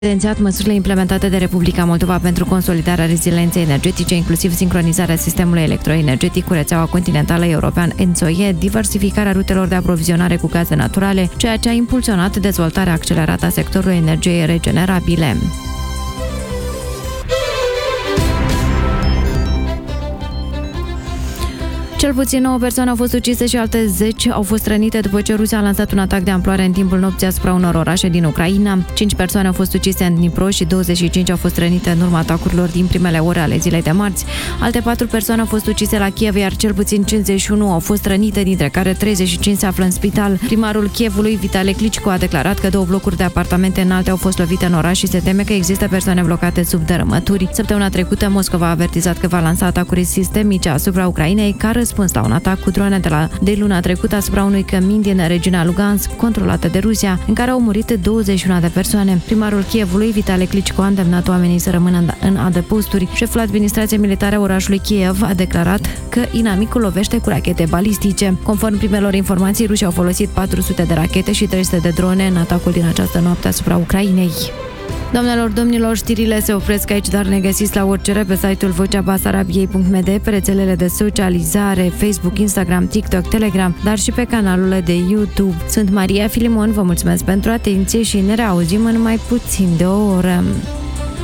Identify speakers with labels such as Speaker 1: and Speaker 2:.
Speaker 1: Evidențiat măsurile implementate de Republica Moldova pentru consolidarea rezilienței energetice, inclusiv sincronizarea sistemului electroenergetic cu rețeaua continentală european ENTSO-E, diversificarea rutelor de aprovizionare cu gaze naturale, ceea ce a impulsionat dezvoltarea accelerată a sectorului energiei regenerabile. Cel puțin 9 persoane au fost ucise și alte 10 au fost rănite după ce Rusia a lansat un atac de amploare în timpul nopții asupra unor orașe din Ucraina. 5 persoane au fost ucise în Dnipro și 25 au fost rănite în urma atacurilor din primele ore ale zilei de marți. Alte 4 persoane au fost ucise la Kiev, iar cel puțin 51 au fost rănite, dintre care 35 se află în spital. Primarul Kievului, Vitali Klitschko, a declarat că 2 blocuri de apartamente înalte au fost lovite în oraș și se teme că există persoane blocate sub dărâmături. Săptămâna trecută, Moscova a avertizat că va lansa atacuri sistemice asupra Ucrainei ca răspuns la un atac cu drone de luna trecută asupra unui cămin din regiunea Lugansk, controlată de Rusia, în care au murit 21 de persoane. Primarul Kievului, Vitali Klitschko, a îndemnat oamenii să rămână în adăposturi. Șeful administrației militare a orașului Kiev a declarat că inamicul lovește cu rachete balistice. Conform primelor informații, rușii au folosit 400 de rachete și 300 de drone în atacul din această noapte asupra Ucrainei. Doamnelor, domnilor, știrile se opresc aici, dar ne găsiți la oricere pe site-ul voceabasarabiei.md, pe rețelele de socializare, Facebook, Instagram, TikTok, Telegram, dar și pe canalul de YouTube. Sunt Maria Filimon, vă mulțumesc pentru atenție și ne reauzim în mai puțin de o oră.